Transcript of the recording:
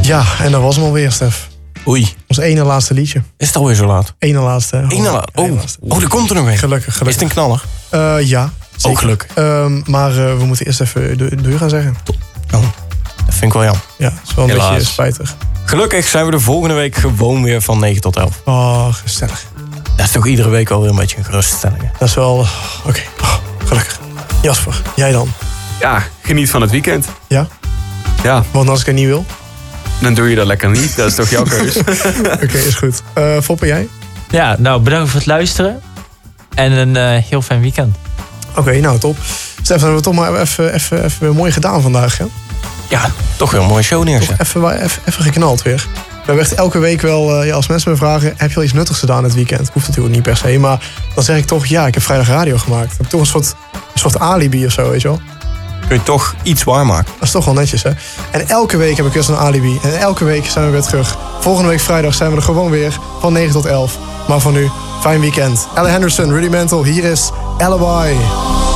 Ja, en dat was hem alweer, Stef. Oei. Ons ene laatste liedje. Is het alweer zo laat? Ene laatste. Oh, er komt er nog een. Gelukkig. Is het een knaller? Ja. Zeker. Ook gelukkig. Maar we moeten eerst even de deur gaan zeggen. Oh, dat vind ik wel jammer. Ja, dat is wel een beetje spijtig. Gelukkig zijn we de volgende week gewoon weer van 9 tot 11. Oh, gezellig. Dat is toch iedere week alweer een beetje een geruststelling. Hè? Dat is wel... Oké. Oh, gelukkig. Jasper, jij dan? Ja, geniet van het weekend. Ja? Ja. Want als ik het niet wil? Dan doe je dat lekker niet. Dat is toch jouw keus? Oké, is goed. Foppe, jij? Ja, nou bedankt voor het luisteren. En een heel fijn weekend. Oké, nou top. Stefan, hebben we toch maar even mooi gedaan vandaag, hè? Ja, toch weer een mooie show neergezet. Even geknald weer. We hebben echt elke week wel, als mensen me vragen... heb je al iets nuttigs gedaan het weekend? Hoeft natuurlijk niet per se, maar dan zeg ik toch... ja, ik heb vrijdag radio gemaakt. Ik heb toch een soort alibi of zo, weet je wel? Kun je toch iets waarmaken. Dat is toch wel netjes, hè? En elke week heb ik weer zo'n alibi. En elke week zijn we weer terug. Volgende week vrijdag zijn we er gewoon weer van 9 tot 11. Maar voor nu, fijn weekend. Elle Henderson, Rudimental, hier is Alibi.